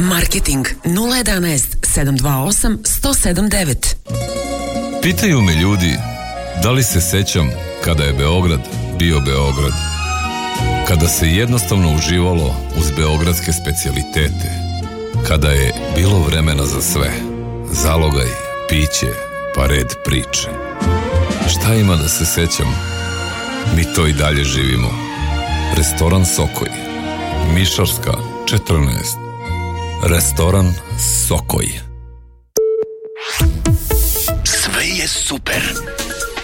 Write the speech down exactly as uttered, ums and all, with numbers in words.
Marketing nula jedanaest sedam dva osam sto sedam devet. Pitaju me ljudi da li se sećam kada je Beograd bio Beograd. Kada se jednostavno uživalo uz beogradske specijalitete. Kada je bilo vremena za sve. Zalogaj, piće, pa red priče. Šta ima da se sećam? Mi to i dalje živimo. Restoran Sokoj, Mišarska četrnaest. Restoran Sokoj. Sve je super.